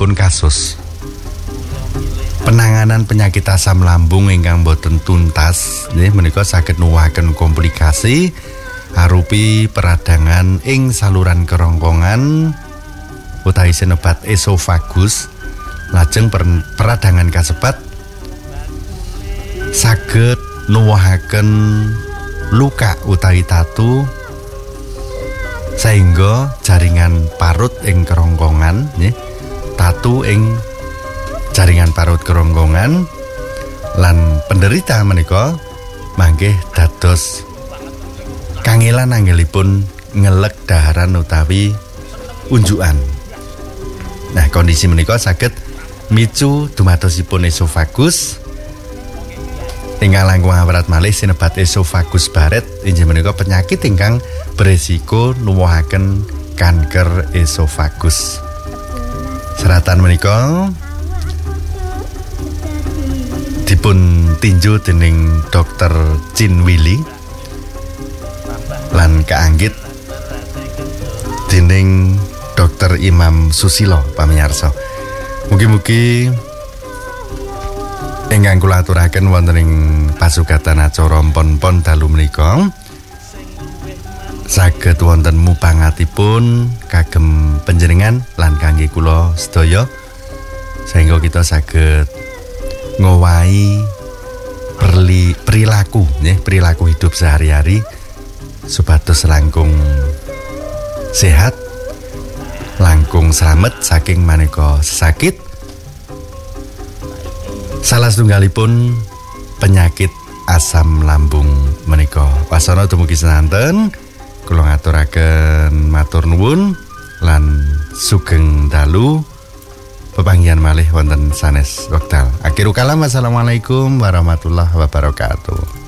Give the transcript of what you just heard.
pun kasus penanganan penyakit asam lambung ingkang boten tuntas nggih menika saged nuwuhaken komplikasi arupi peradangan ing saluran kerongkongan utawi sinebat esofagus. Lajeng peradangan kasebat saged nuwuhaken luka utawi tatu sehingga jaringan parut ing kerongkongan nggih tatu ing jaringan parut kerongkongan lan penderita menika mangke dados kangelan anggelipun ngelek daharan utawi unjukan. Nah, kondisi menika saged micu dumatosipun esofagus ingkang langkung awrat malih sinebat esofagus baret inggih menika penyakit ingkang beresiko nuwuhaken kanker esofagus. Seratan menika dipun tinju dening Dr. Chin Willy lan kaanggit dening Dr. Imam Susilo pamirsa. Mugi-mugi ingkang kula aturaken wonten ing pasugatan acara pon-pon dalu menika saged wonten mupangatipun kagem panjenengan lan kangge kula sedaya sehingga kita saged ngowahi perilaku hidup sehari-hari supados langkung sehat, langkung slamet saking maneka sakit. Salah setunggalipun penyakit asam lambung menika. Wasana dumugi sedanten kula ngaturaken matur nuwun lan sugeng dalu. Pepanggihan malih wonten sanes wekdal. Akhirul kalam, wassalamualaikum warahmatullahi wabarakatuh.